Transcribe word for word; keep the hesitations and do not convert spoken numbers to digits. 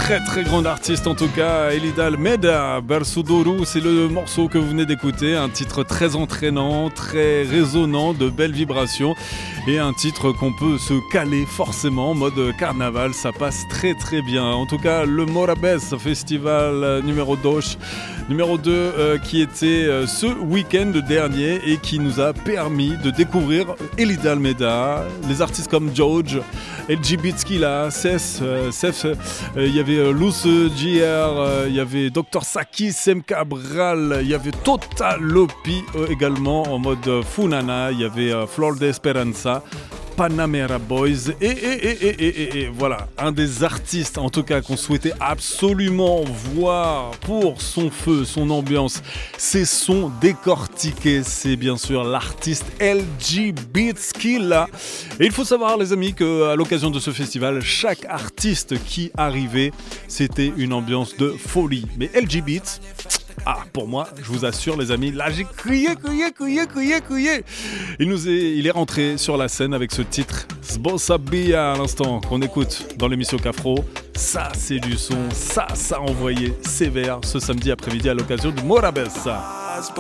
très très grande artiste en tout cas, Elida Almeida, Bersudoru, c'est le morceau que vous venez d'écouter, un titre très entraînant, très résonnant, de belles vibrations et un titre qu'on peut se caler forcément en mode carnaval, ça passe très très bien. En tout cas, le Morabes Festival numéro deux, numéro deux euh, qui était euh, ce week-end dernier et qui nous a permis de découvrir Elida Almeida, les artistes comme George, L G Bitskila, Seth, euh, Seth euh, il y avait euh, Luce J R, euh, il y avait docteur Saki, Sem Cabral, il y avait Total Lopi euh, également en mode euh, Funana, il y avait euh, Flor de Esperanza, Panamera Boys et, et, et, et, et, et voilà, un des artistes en tout cas qu'on souhaitait absolument voir pour son feu, son ambiance, ses sons décortiqués, c'est bien sûr l'artiste L G Bitskila. Et il faut savoir les amis qu'à l'occasion de ce festival, chaque artiste qui arrivait, c'était une ambiance de folie. Mais L G Beats, ah, pour moi, je vous assure les amis, là j'ai crié, crié, crié, crié, crié. Il, nous est, il est rentré sur la scène avec ce titre Sbosabia à l'instant qu'on écoute dans l'émission Cafro. Ça c'est du son, ça, ça a envoyé sévère ce samedi après-midi à l'occasion de Morabes.